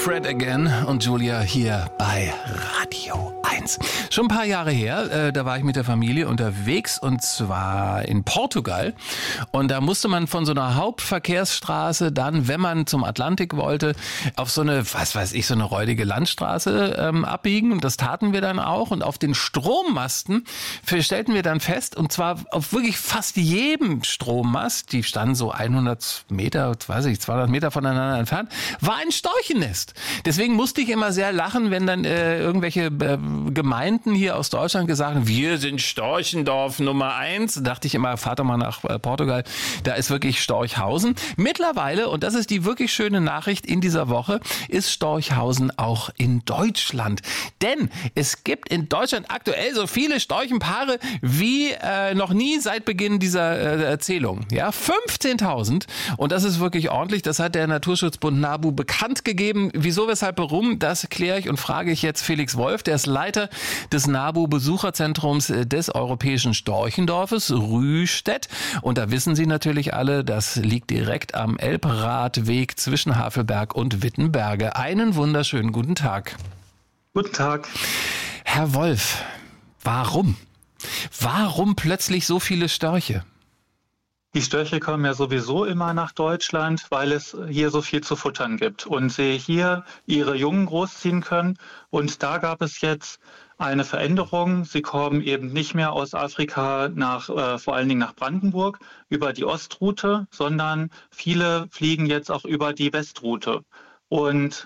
Fred Again und Julia hier bei Radio 1. Schon ein paar Jahre her, da war ich mit der Familie unterwegs und zwar in Portugal. Und da musste man von so einer Hauptverkehrsstraße dann, wenn man zum Atlantik wollte, auf so eine, was weiß ich, so eine räudige Landstraße abbiegen. Und das taten wir dann auch. Und auf den Strommasten stellten wir dann fest, und zwar auf wirklich fast jedem Strommast, die standen so 100 Meter, 200 Meter voneinander entfernt, war ein Storchennest. Deswegen musste ich immer sehr lachen, wenn dann irgendwelche Gemeinden hier aus Deutschland gesagt haben, wir sind Storchendorf Nummer 1. Da dachte ich immer, fahrt doch mal nach Portugal, da ist wirklich Storchhausen. Mittlerweile, und das ist die wirklich schöne Nachricht in dieser Woche, ist Storchhausen auch in Deutschland. Denn es gibt in Deutschland aktuell so viele Storchenpaare wie noch nie seit Beginn dieser Erzählung. Ja, 15.000. Und das ist wirklich ordentlich. Das hat der Naturschutzbund NABU bekannt gegeben. Wieso, weshalb, warum? Das kläre ich und frage ich jetzt Felix Wolf. Der ist Leiter des NABU-Besucherzentrums des Europäischen Storchendorfes Rühstedt. Und da wissen Sie natürlich alle, das liegt direkt am Elbradweg zwischen Havelberg und Wittenberge. Einen wunderschönen guten Tag. Guten Tag. Herr Wolf, warum? Warum plötzlich so viele Störche? Die Störche kommen ja sowieso immer nach Deutschland, weil es hier so viel zu futtern gibt und sie hier ihre Jungen großziehen können. Und da gab es jetzt eine Veränderung. Sie kommen eben nicht mehr aus Afrika vor allen Dingen nach Brandenburg über die Ostroute, sondern viele fliegen jetzt auch über die Westroute. Und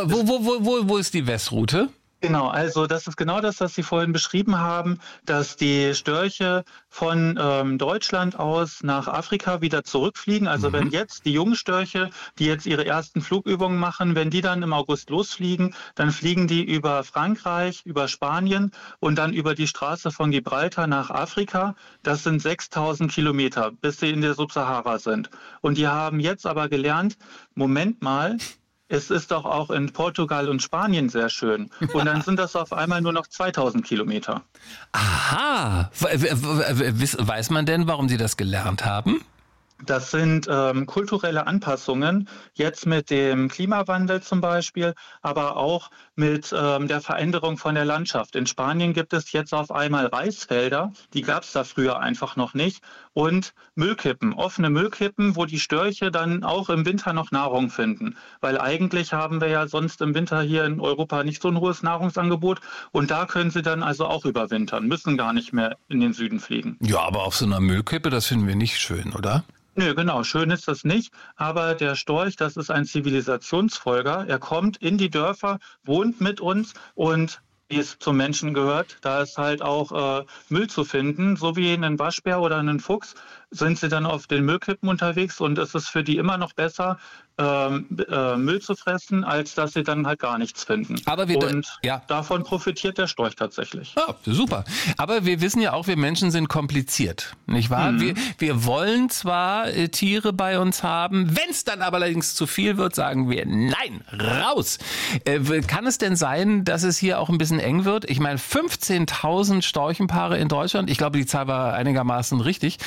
wo ist die Westroute? Genau, also das ist genau das, was Sie vorhin beschrieben haben, dass die Störche von Deutschland aus nach Afrika wieder zurückfliegen. Also wenn jetzt die jungen Störche, die jetzt ihre ersten Flugübungen machen, wenn die dann im August losfliegen, dann fliegen die über Frankreich, über Spanien und dann über die Straße von Gibraltar nach Afrika. Das sind 6.000 Kilometer, bis sie in der Subsahara sind. Und die haben jetzt aber gelernt, Moment mal, es ist doch auch in Portugal und Spanien sehr schön. Und dann sind das auf einmal nur noch 2.000 Kilometer. Aha. Weiß man denn, warum Sie das gelernt haben? Das sind kulturelle Anpassungen, jetzt mit dem Klimawandel zum Beispiel, aber auch mit der Veränderung von der Landschaft. In Spanien gibt es jetzt auf einmal Reisfelder, die gab es da früher einfach noch nicht, und Müllkippen, offene Müllkippen, wo die Störche dann auch im Winter noch Nahrung finden. Weil eigentlich haben wir ja sonst im Winter hier in Europa nicht so ein hohes Nahrungsangebot und da können sie dann also auch überwintern, müssen gar nicht mehr in den Süden fliegen. Ja, aber auf so einer Müllkippe, das finden wir nicht schön, oder? Nö, genau, schön ist das nicht, aber der Storch, das ist ein Zivilisationsfolger. Er kommt in die Dörfer, wohnt mit uns und wie es zum Menschen gehört, da ist halt auch Müll zu finden, so wie einen Waschbär oder einen Fuchs, sind sie dann auf den Müllkippen unterwegs und es ist für die immer noch besser, Müll zu fressen, als dass sie dann halt gar nichts finden. Aber davon profitiert der Storch tatsächlich. Ja, super. Aber wir wissen ja auch, wir Menschen sind kompliziert, nicht wahr? Wir wollen zwar Tiere bei uns haben, wenn es dann aber allerdings zu viel wird, sagen wir nein, raus. Kann es denn sein, dass es hier auch ein bisschen eng wird? Ich meine, 15.000 Storchenpaare in Deutschland, ich glaube, die Zahl war einigermaßen richtig.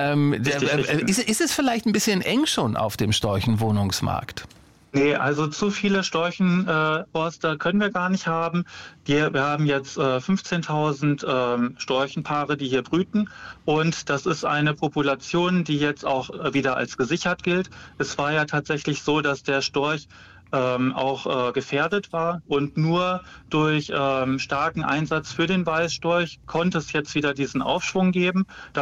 Ist es vielleicht ein bisschen eng schon auf dem Storchenwohnungsmarkt? Nee, also zu viele Storchenforster können wir gar nicht haben. Wir haben jetzt 15.000 Storchenpaare, die hier brüten. Und das ist eine Population, die jetzt auch wieder als gesichert gilt. Es war ja tatsächlich so, dass der Storch auch gefährdet war und nur durch starken Einsatz für den Weißstorch konnte es jetzt wieder diesen Aufschwung geben.